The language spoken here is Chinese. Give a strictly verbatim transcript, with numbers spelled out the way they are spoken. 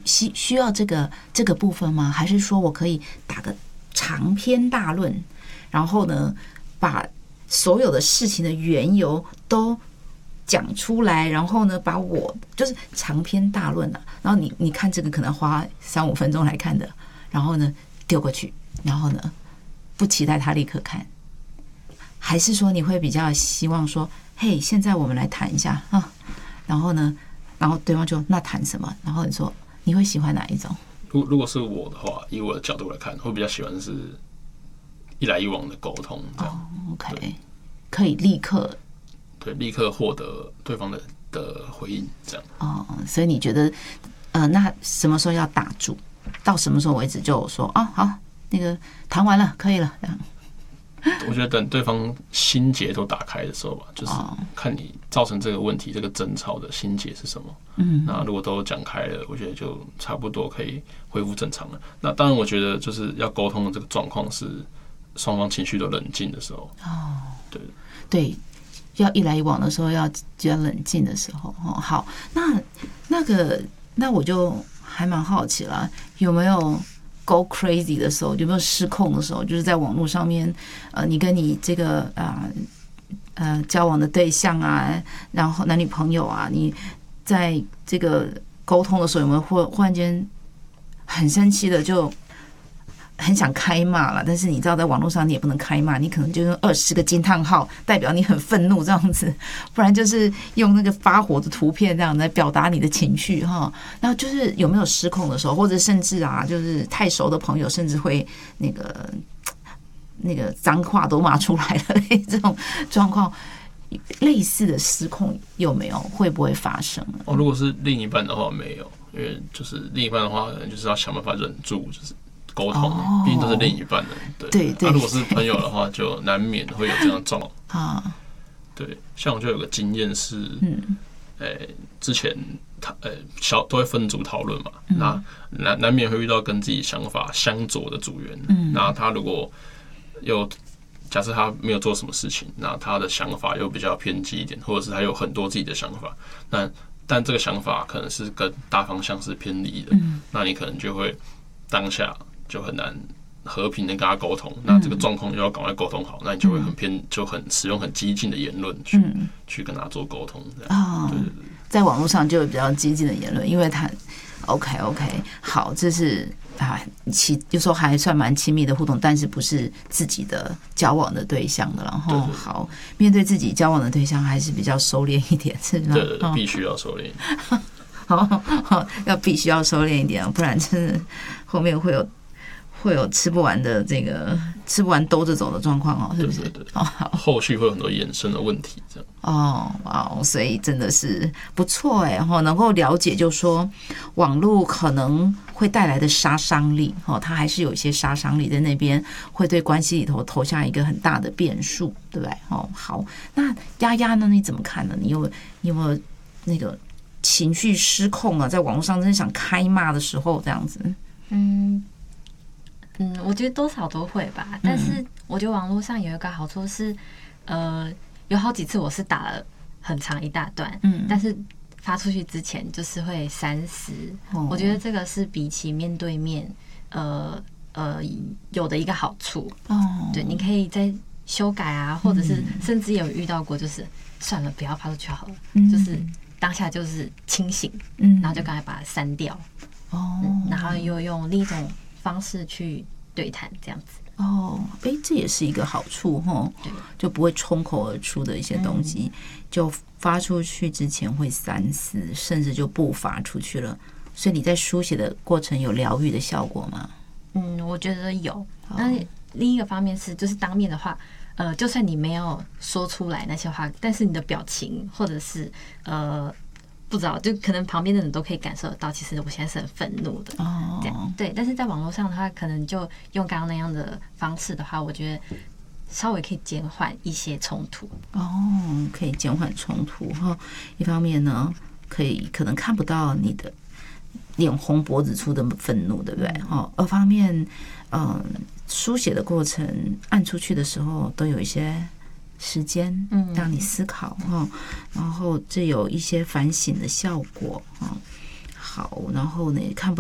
需需要这个这个部分吗？还是说我可以打个长篇大论，然后呢，把所有的事情的缘由都讲出来，然后呢，把我就是长篇大论啊，然后你你看这个可能花三五分钟来看的，然后呢丢过去，然后呢不期待他立刻看，还是说你会比较希望说，嘿，现在我们来谈一下啊，然后呢，然后对方就那谈什么，然后你说你会喜欢哪一种？ 如如果是我的话，以我的角度来看，会比较喜欢是一来一往的沟通，这样。 哦 OK， 可以立刻对立刻获得对方的的回应，这样。 哦，所以你觉得，呃，那什么时候要打住？到什么时候为止就说啊，好，那个谈完了，可以了，这样。 我觉得等对方心结都打开的时候吧，就是看你造成这个问题、这个争吵的心结是什么。嗯，那如果都讲开了，我觉得就差不多可以恢复正常了。那当然，我觉得就是要沟通的这个状况是双方情绪都冷静的时候。哦，对对，要一来一往的时候，要比较冷静的时候。哦，好，那那个，那我就还蛮好奇了，有没有go crazy 的时候，有没有失控的时候？就是在网络上面，呃，你跟你这个啊 呃, 呃交往的对象啊，然后男女朋友啊，你在这个沟通的时候，有没有忽忽然间很生气的就很想开骂了？但是你知道，在网络上你也不能开骂，你可能就用二十个惊叹号，代表你很愤怒这样子，不然就是用那个发火的图片这样来表达你的情绪哈。然后就是有没有失控的时候，或者甚至啊，就是太熟的朋友，甚至会那个那个脏话都骂出来了这种状况，类似的失控有没有？会不会发生？ 哦，如果是另一半的话，没有，因为就是另一半的话，可能就是要想办法忍住，就是沟通，毕竟都是另一半的人。对对对。 那、啊、如果是朋友的话，就难免会有这样的状况啊。对，像我就有个经验是，嗯，诶、欸，之前他呃小都会分组讨论嘛，嗯、那难难免会遇到跟自己想法相左的组员，嗯，那他如果有假设他没有做什么事情，那他的想法又比较偏激一点，或者是他有很多自己的想法，那但这个想法可能是跟大方向是偏离的，嗯，那你可能就会当下就很难和平的跟他沟通，那这个状况又要赶快沟通好，那你就会很偏，就很使用很激进的言论去、嗯、去跟他做沟通，这样。哦，对对对， 在网络上就有比较激进的言论，因为他 OK OK 好，这是啊，其有时候还算蛮亲密的互动，但是不是自己的交往的对象的，然后对对对，好，面对自己交往的对象还是比较收敛一点，是吗？ 对对对，哦、必须要收敛一点。 好，好，要必须要收敛一点，不然真的后面会有会有吃不完的这个吃不完兜着走的状况哦，是不是？ 对对对，哦，后续会有很多衍生的问题，这样。 哦，哇，所以真的是不错哎，哈，能够了解，就说网络可能会带来的杀伤力，哈，它还是有一些杀伤力在那边，会对关系里头投下一个很大的变数，对不对？哦，好，那丫丫呢？你怎么看呢？你有你有没有那个情绪失控啊？在网络上真的想开骂的时候，这样子？ 嗯。嗯，我觉得多少都会吧，但是我觉得网络上有一个好处是，呃，有好几次我是打了很长一大段，嗯，但是发出去之前就是会删思，哦、我觉得这个是比起面对面，呃呃有的一个好处，哦，对，你可以再修改啊，或者是甚至有遇到过，就是算了，不要发出去好了，嗯、就是当下就是清醒，嗯，然后就赶快把它删掉，哦、嗯，然后又用另一种方式去对谈，这样子哦，哎，这也是一个好处哈，就不会冲口而出的一些东西，嗯、就发出去之前会三思，甚至就不发出去了。所以你在书写的过程有疗愈的效果吗？ 嗯，我觉得有。那另一个方面是，就是当面的话，呃，就算你没有说出来那些话，但是你的表情或者是呃。不知道，就可能旁边的人都可以感受得到，其实我现在是很愤怒的，这样对。但是在网络上的话，可能就用刚刚那样的方式的话，我觉得稍微可以减缓一些冲突。 哦，可以减缓冲突哈。一方面呢，可以可能看不到你的脸红脖子粗的愤怒，对不对？哦，二方面，嗯，书写的过程按出去的时候，都有一些时间让你思考哈，然后这有一些反省的效果哈。好，然后呢，看不